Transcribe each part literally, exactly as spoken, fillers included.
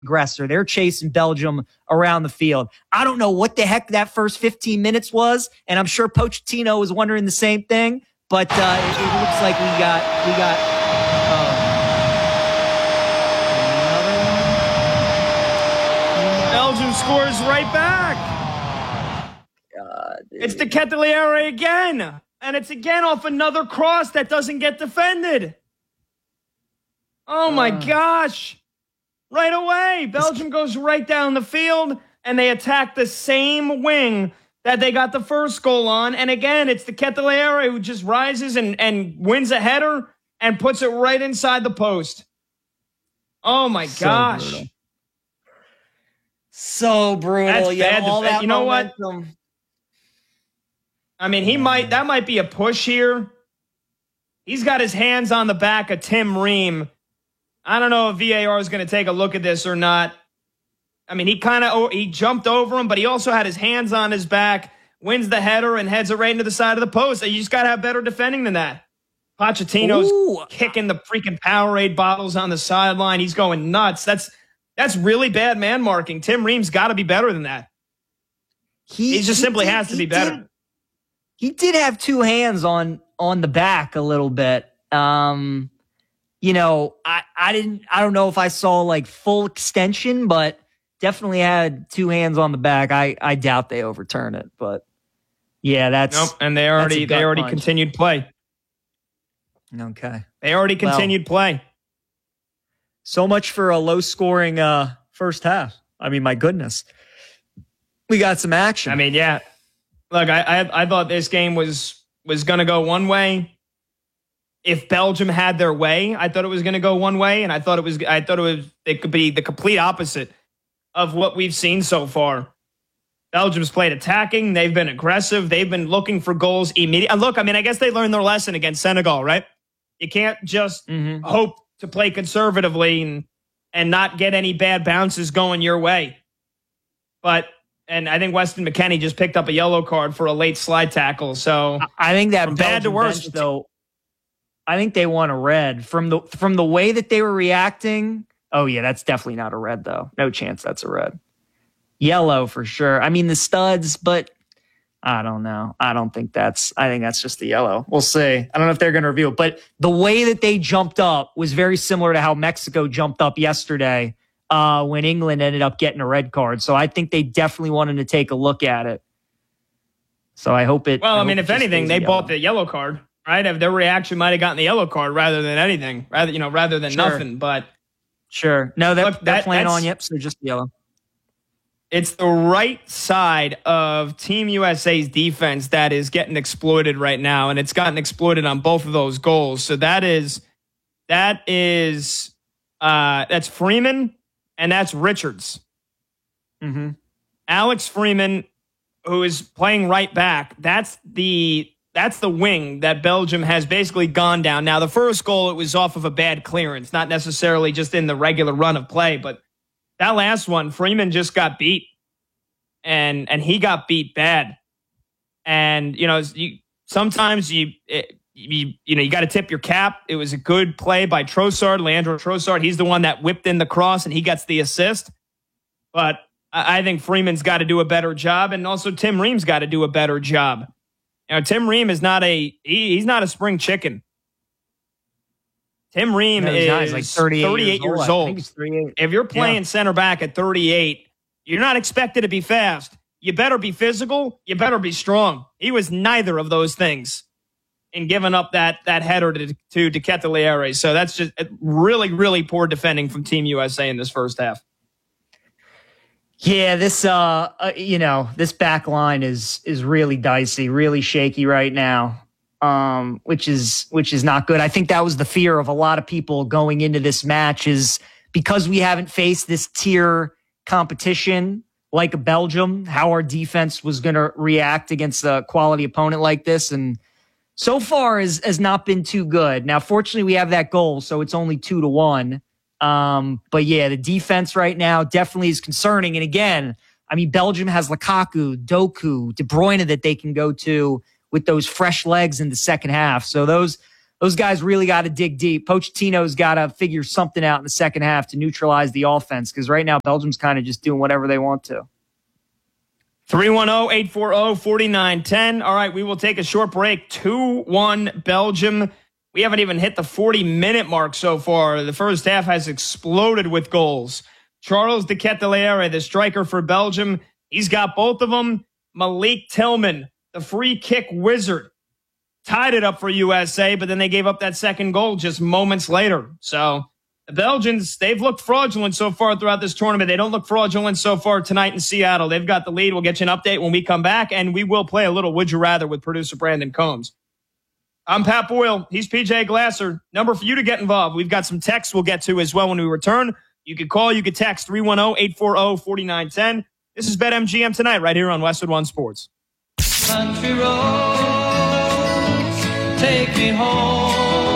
aggressor. They're chasing Belgium around the field. I don't know what the heck that first fifteen minutes was, and I'm sure Pochettino was wondering the same thing, but uh, it, it looks like we got we got uh, another one. Belgium scores right back. God, it's De Ketelaere again, and it's again off another cross that doesn't get defended. Oh my uh, gosh. Right away, Belgium goes right down the field, and they attack the same wing that they got the first goal on. And again, it's the Ketelaere who just rises and, and wins a header and puts it right inside the post. Oh, my so gosh. Brutal. So brutal. That's yeah, bad. all that you know momentum. what? I mean, he might, that might be a push here. He's got his hands on the back of Tim Ream. I don't know if V A R is going to take a look at this or not. I mean, he kind of he jumped over him, but he also had his hands on his back, wins the header, and heads it right into the side of the post. You just got to have better defending than that. Pochettino's Ooh. kicking the freaking Powerade bottles on the sideline. He's going nuts. That's that's really bad man marking. Tim Ream's got to be better than that. He, he just he simply did, has to be better. Did, he did have two hands on on the back a little bit. Um You know, I, I didn't, I don't know if I saw like full extension, but definitely had two hands on the back. I, I doubt they overturn it, but yeah, that's. Nope. And they already, they already punch. continued play. Okay. They already continued well, play. So much for a low scoring, uh, first half. I mean, my goodness, we got some action. I mean, yeah, look, I, I, I thought this game was, was going to go one way. If Belgium had their way, I thought it was going to go one way, and I thought it was. I thought it was. It could be the complete opposite of what we've seen so far. Belgium's played attacking. They've been aggressive. They've been looking for goals immediately. Look, I mean, I guess they learned their lesson against Senegal, right? You can't just mm-hmm. hope to play conservatively and and not get any bad bounces going your way. But and I think Weston McKennie just picked up a yellow card for a late slide tackle. So I think that from bad to worse, bench, though. I think they want a red from the from the way that they were reacting. Oh yeah, that's definitely not a red though. No chance that's a red. Yellow for sure. I mean the studs, but I don't know. I don't think that's. I think that's just the yellow. We'll see. I don't know if they're going to review it, but the way that they jumped up was very similar to how Mexico jumped up yesterday uh, when England ended up getting a red card. So I think they definitely wanted to take a look at it. So I hope it. Well, I, I mean, if anything, they yellow. bought the yellow card. Right, if their reaction might have gotten the yellow card rather than anything, rather you know, rather than sure. nothing. But sure, no, they're, look, they're that, playing on. Yep, so just yellow. It's the right side of Team U S A's defense that is getting exploited right now, and it's gotten exploited on both of those goals. So that is that is uh, that's Freeman and that's Richards. Mm-hmm. Alex Freeman, who is playing right back. That's the That's the wing that Belgium has basically gone down. Now, the first goal, it was off of a bad clearance, not necessarily just in the regular run of play. But that last one, Freeman just got beat. And and he got beat bad. And, you know, you, sometimes you, it, you, you know, you got to tip your cap. It was a good play by Trossard, Leandro Trossard. He's the one that whipped in the cross, and he gets the assist. But I, I think Freeman's got to do a better job. And also Tim Ream's got to do a better job. You know, Tim Ream is not a he, he's not a spring chicken. Tim Ream no, is he's like thirty-eight, thirty-eight years, years old. I think he's thirty-eight. If you're playing yeah. center back at thirty-eight, you're not expected to be fast. You better be physical. You better be strong. He was neither of those things in giving up that that header to, to De Ketelaere. So that's just really, really poor defending from Team U S A in this first half. Yeah, this uh, uh, you know, this back line is is really dicey, really shaky right now, um, which is which is not good. I think that was the fear of a lot of people going into this match, is because we haven't faced this tier competition like a Belgium, how our defense was going to react against a quality opponent like this, and so far has has not been too good. Now, fortunately, we have that goal, so it's only two to one. Um, but yeah, the defense right now definitely is concerning. And again, I mean, Belgium has Lukaku, Doku, De Bruyne that they can go to with those fresh legs in the second half. So those, those guys really got to dig deep. Pochettino's got to figure something out in the second half to neutralize the offense, because right now Belgium's kind of just doing whatever they want to. three one zero, eight four zero, four nine one zero. All right, we will take a short break. two one Belgium. We haven't even hit the forty-minute mark so far. The first half has exploded with goals. Charles de Ketelaere, the striker for Belgium, he's got both of them. Malik Tillman, the free kick wizard, tied it up for U S A, but then they gave up that second goal just moments later. So the Belgians, they've looked fraudulent so far throughout this tournament. They don't look fraudulent so far tonight in Seattle. They've got the lead. We'll get you an update when we come back, and we will play a little Would You Rather with producer Brandon Combs. I'm Pat Boyle. He's P J Glasser. Number for you to get involved. We've got some texts we'll get to as well when we return. You could call, you could text three one zero, eight four zero, four nine one zero. This is BetMGM Tonight right here on Westwood One Sports. Country roads, take me home.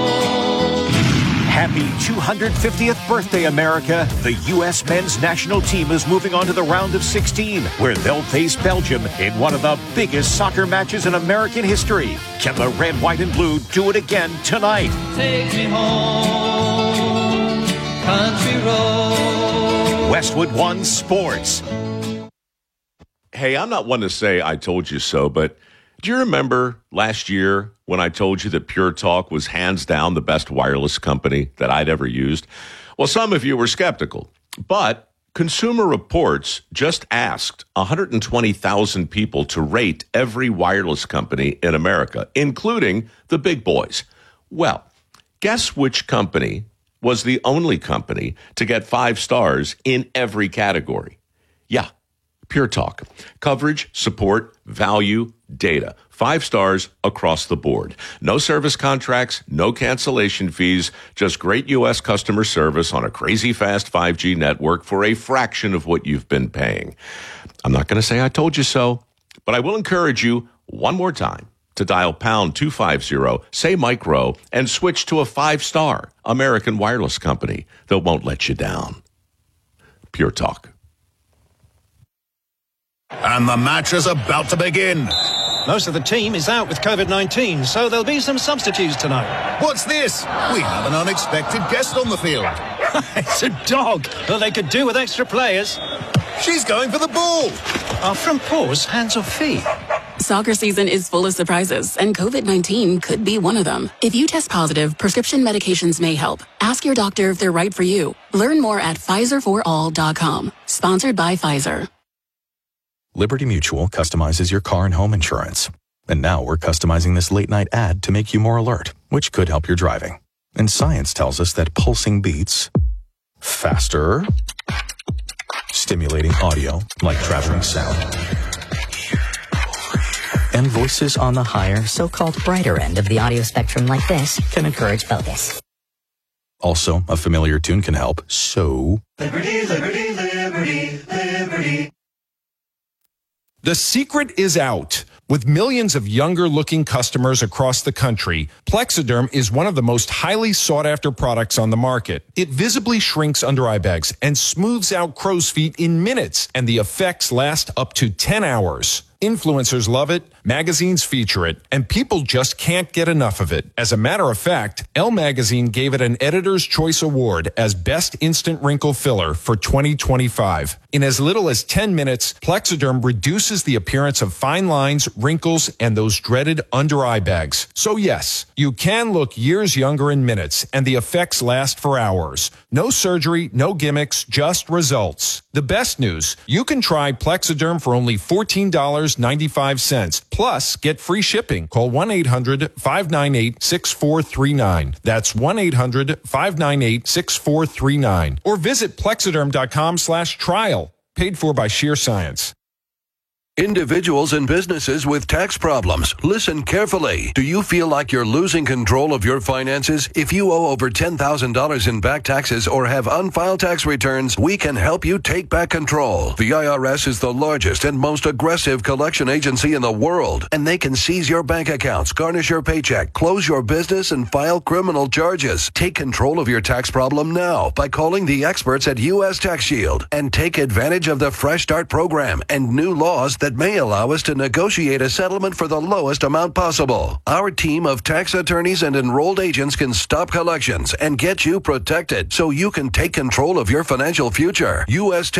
Happy two hundred fiftieth birthday, America. The U S men's national team is moving on to the round of sixteen, where they'll face Belgium in one of the biggest soccer matches in American history. Can the red, white, and blue do it again tonight? Take me home, country road. Westwood One Sports. Hey, I'm not one to say I told you so, but do you remember last year when I told you that Pure Talk was hands down the best wireless company that I'd ever used? Well, some of you were skeptical, but Consumer Reports just asked one hundred twenty thousand people to rate every wireless company in America, including the big boys. Well, guess which company was the only company to get five stars in every category? Yeah. Pure Talk. Coverage, support, value, data. Five stars across the board. No service contracts, no cancellation fees, just great U S customer service on a crazy fast five G network for a fraction of what you've been paying. I'm not going to say I told you so, but I will encourage you one more time to dial pound two fifty, say micro, and switch to a five-star American wireless company that won't let you down. Pure Talk. And the match is about to begin. Most of the team is out with COVID nineteen, so there'll be some substitutes tonight. What's this? We have an unexpected guest on the field. It's a dog. Well, they could do with extra players. She's going for the ball. Are front paws hands or feet? Soccer season is full of surprises, and COVID nineteen could be one of them. If you test positive, prescription medications may help. Ask your doctor if they're right for you. Learn more at Pfizer for all dot com. Sponsored by Pfizer. Liberty Mutual customizes your car and home insurance. And now we're customizing this late-night ad to make you more alert, which could help your driving. And science tells us that pulsing beats faster, stimulating audio like traveling sound, and voices on the higher, so-called brighter end of the audio spectrum like this can encourage focus. Also, a familiar tune can help, so... Liberty, liberty, liberty, liberty. The secret is out. With millions of younger-looking customers across the country, Plexiderm is one of the most highly sought-after products on the market. It visibly shrinks under-eye bags and smooths out crow's feet in minutes, and the effects last up to ten hours. Influencers love it, magazines feature it, and people just can't get enough of it. As a matter of fact, Elle Magazine gave it an Editor's Choice Award as Best Instant Wrinkle Filler for twenty twenty-five. In as little as ten minutes, Plexiderm reduces the appearance of fine lines, wrinkles, and those dreaded under-eye bags. So yes, you can look years younger in minutes, and the effects last for hours. No surgery, no gimmicks, just results. The best news, you can try Plexiderm for only fourteen dollars and ninety-five cents. Plus, get free shipping. Call one eight hundred, five nine eight, six four three nine. That's one eight hundred, five nine eight, six four three nine. Or visit plexiderm.com slash trial. Paid for by Sheer Science. Individuals and businesses with tax problems, listen carefully. Do you feel like you're losing control of your finances? If you owe over ten thousand dollars in back taxes or have unfiled tax returns, we can help you take back control. The I R S is the largest and most aggressive collection agency in the world, and they can seize your bank accounts, garnish your paycheck, close your business, and file criminal charges. Take control of your tax problem now by calling the experts at U S Tax Shield and take advantage of the Fresh Start program and new laws that may allow us to negotiate a settlement for the lowest amount possible. Our team of tax attorneys and enrolled agents can stop collections and get you protected so you can take control of your financial future. U S